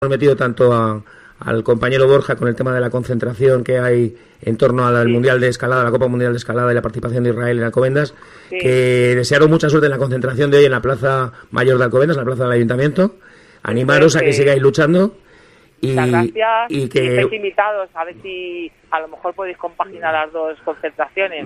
metido tanto al compañero Borja con el tema de la concentración que hay en torno al Mundial de Escalada, la Copa Mundial de Escalada y la participación de Israel en Alcobendas, que desearos mucha suerte en la concentración de hoy en la Plaza Mayor de Alcobendas, la plaza del Ayuntamiento. Animaros a que sigáis luchando. Muchas gracias. Y que estáis invitados, a ver si a lo mejor podéis compaginar las dos concentraciones.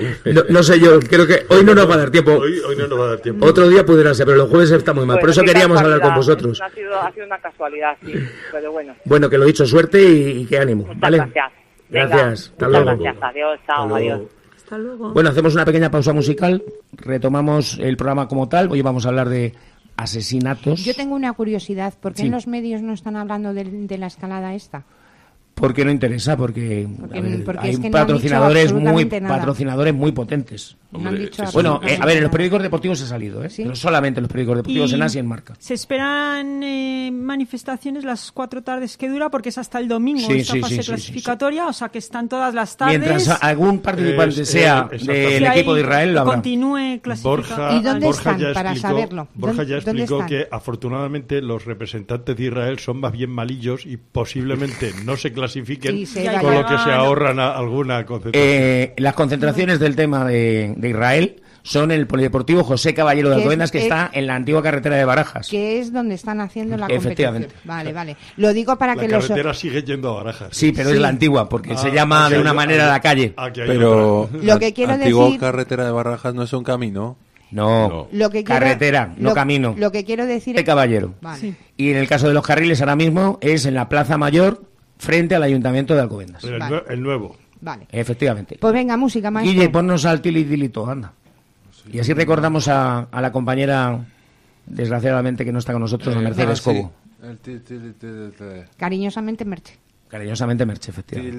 No sé yo, creo que hoy no nos va a dar tiempo. Hoy no nos va a dar tiempo. Otro día pudiera ser, pero los jueves está muy mal. Por eso queríamos hablar con vosotros. Ha sido una casualidad, sí, pero bueno. Bueno, que lo dicho, suerte y que ánimo. Muchas ¿vale? gracias. Gracias. Hasta Muchas luego. gracias. Adiós, chao, adiós. Hasta luego. Bueno, hacemos una pequeña pausa musical. Retomamos el programa como tal. Hoy vamos a hablar de asesinatos. Yo tengo una curiosidad. ¿Por qué Sí. en los medios no están hablando de la escalada esta? Porque no interesa, porque porque hay es que no han patrocinadores dicho absolutamente nada. patrocinadores muy potentes. No han dicho Bueno, absolutamente a ver, en los nada. periódicos deportivos ha salido, ¿eh? ¿Sí? Pero solamente en los periódicos deportivos, Y en Asia y en Marca. Se esperan manifestaciones las 4 tardes que dura, porque es hasta el domingo Sí, esta sí, fase sí, sí, clasificatoria, o sea que están todas las tardes. Mientras algún participante sea exactamente. del equipo de Israel, lo habrá. Continúe clasificado. ¿Y dónde Borja están ya para explicó, saberlo? Borja ya ¿Dónde explicó están? que afortunadamente los representantes de Israel son más bien malillos y posiblemente no se clasifiquen, Sí, se con vayan. lo que se ahorran alguna concentración. Las concentraciones del tema de Israel son en el Polideportivo José Caballero de Que es- Alcobendas, que está en la antigua carretera de Barajas. Que es donde están haciendo la Efectivamente. competición. Vale. Lo digo para La que los... carretera sigue yendo a Barajas. Sí, pero es la antigua, porque se Ah, llama de aquí una hay- manera la calle. aquí hay Pero otra. Lo que quiero antigua decir- carretera de Barajas no es un camino. No, Lo que quiero- carretera, no camino. Lo que quiero decir De Caballero. Vale. Sí. Y en el caso de los carriles, ahora mismo es en la Plaza Mayor, frente al Ayuntamiento de Alcobendas. Pero Vale. el nuevo. Vale. Efectivamente. Pues venga, música, maestro. Guille, ponnos al tilidilito, anda. Y así recordamos a la compañera, desgraciadamente, que no está con nosotros, a Mercedes Cobo. El Cariñosamente, Merche. Cariñosamente Merche, efectivamente.